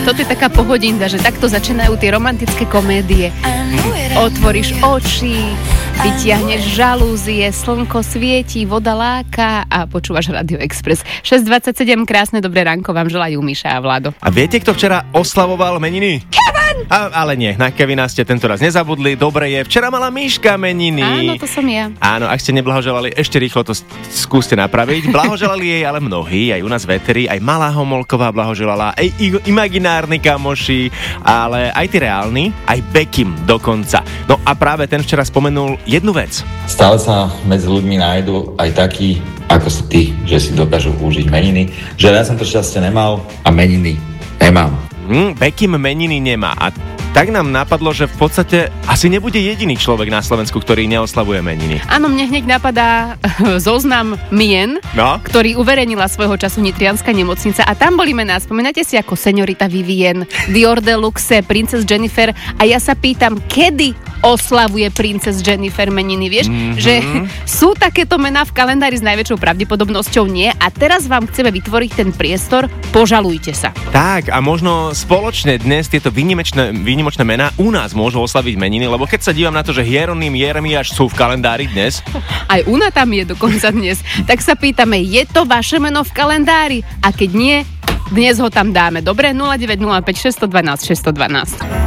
Toto je taká pohodinda, že takto začínajú tie romantické komédie. Otvoríš oči, vytiahneš žalúzie, slnko svieti, voda láka a počúvaš Radio Express. 6:27, krásne dobré ránko vám želajú Miša a Vlado. A viete, kto včera oslavoval meniny? Kevin! Ale nie, na Kevina ste tento raz nezabudli. Dobre je, včera mala Miška meniny. Áno, to som ja. Áno, ak ste neblahoželali, ešte rýchlo to skúste napraviť. Blahoželali jej ale mnohí, aj u nás veteri, aj Malá Homolková blahoželala, aj imaginárni kamoši, ale aj tí reálni, aj Bekim dokonca. No a práve ten včera spomenul jednu vec. Stále sa medzi ľuďmi nájdu aj takí, ako si ty, že si dokážu užiť meniny. Že ja som to šťastie nemal a meniny nemám. Bekim meniny nemá a tak nám napadlo, že v podstate asi nebude jediný človek na Slovensku, ktorý neoslavuje meniny. Áno, mne hneď napadá zoznam mien, ktorý uverejnila svojho času nitrianska nemocnica a tam boli mená. Spomínate si ako Señorita Vivien, Dior de Luxe, Princess Jennifer a ja sa pýtam, kedy oslavuje Princess Jennifer meniny, vieš? Že sú takéto mená v kalendári s najväčšou pravdepodobnosťou nie a teraz vám chceme vytvoriť ten priestor, požalujte sa. Tak a možno spoločne dnes tieto výnimočné mená u nás môžu oslaviť meniny, lebo keď sa dívam na to, že Hieronym, Jeremiáš sú v kalendári dnes. Aj Una tam je dokonca dnes. Tak sa pýtame, je to vaše meno v kalendári? A keď nie, dnes ho tam dáme. Dobre, 0905 612 612.